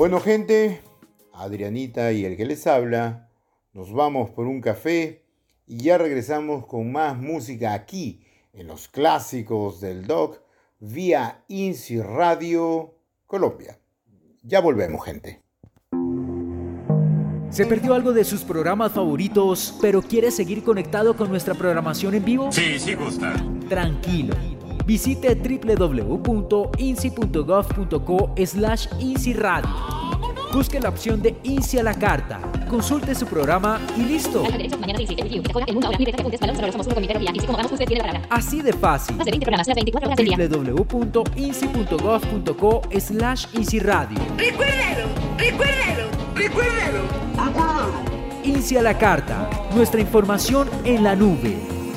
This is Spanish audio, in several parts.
Bueno, gente, Adrianita y el que les habla, nos vamos por un café y ya regresamos con más música aquí en los clásicos del Doc vía INSI Radio Colombia. Ya volvemos, gente. ¿Se perdió algo de sus programas favoritos, pero quiere seguir conectado con nuestra programación en vivo? Sí, sí gusta. Tranquilo. Visite www.insi.gov.co/INSI Radio. Busque la opción de INSI a la carta, consulte su programa y listo. Así de fácil. www.insi.gov.co/INSI Radio. Recuérdalo. INSI a la carta, nuestra información en la nube.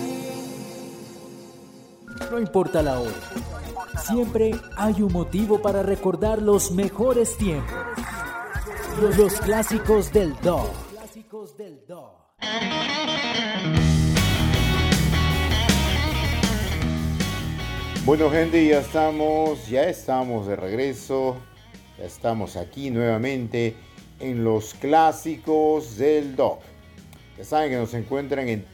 No importa la hora, siempre hay un motivo para recordar los mejores tiempos. Los clásicos del Doc. Bueno, gente, ya estamos de regreso. Ya estamos aquí nuevamente en los clásicos del Doc. Ya saben que nos encuentran en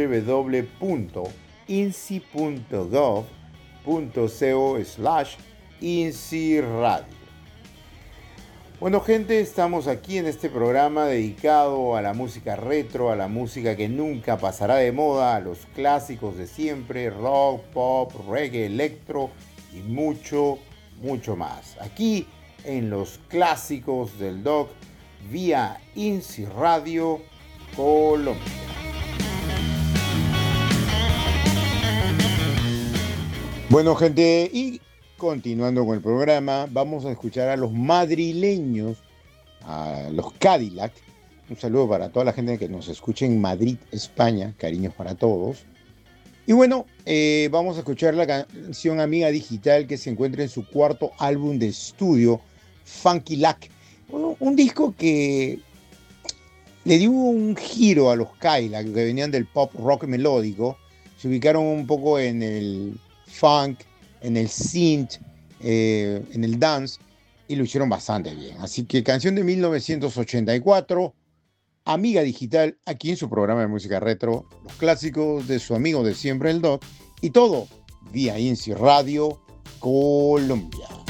www.insi.gov.co/INSI Radio. Bueno, gente, estamos aquí en este programa dedicado a la música retro, a la música que nunca pasará de moda, a los clásicos de siempre, rock, pop, reggae, electro y mucho, mucho más. Aquí en los clásicos del Doc vía INSI Radio Colombia. Bueno, gente, y continuando con el programa, vamos a escuchar a los madrileños, a los Cadillac. Un saludo para toda la gente que nos escuche en Madrid, España. Cariños para todos. Y bueno, vamos a escuchar la canción Amiga Digital, que se encuentra en su cuarto álbum de estudio, Funky Lac. Un disco que le dio un giro a los Cadillac, que venían del pop rock melódico. Se ubicaron un poco en el funk, en el synth, en el dance, y lo hicieron bastante bien. Así que canción de 1984, Amiga Digital, aquí en su programa de música retro, los clásicos de su amigo de siempre, el Doc, y todo vía INSI Radio Colombia.